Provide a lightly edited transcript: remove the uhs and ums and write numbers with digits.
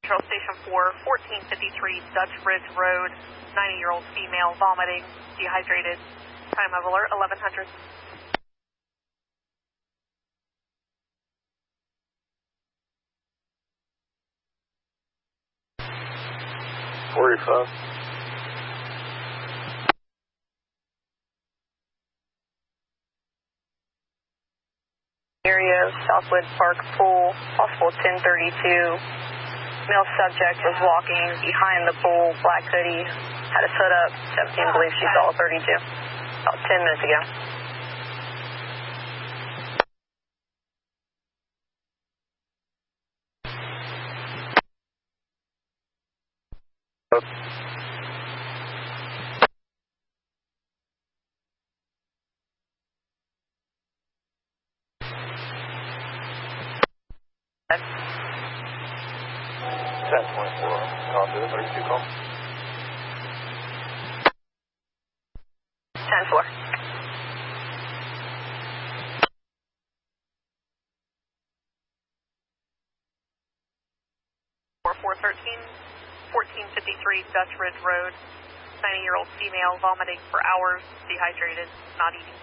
Control Station 4, 1453 Dutch Bridge Road, 90-year-old female vomiting, dehydrated. Time of alert 1100. Area of Southwood Park Pool, possible 1032. Male subject was walking behind the pool, black hoodie, had his hood up. 17 believes she saw a 32 about 10 minutes ago. That's 24. Copy the 32 call. 10-4. 1453 Dutch Ridge Road, 90-year-old female vomiting for hours, dehydrated, not eating.